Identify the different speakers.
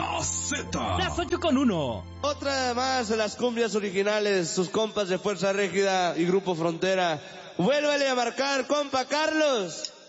Speaker 1: La Z.
Speaker 2: Las 8:1.
Speaker 3: Otra más de las cumbias originales, sus compas de Fuerza Régida y Grupo Frontera. Vuélvele a marcar, compa Carlos.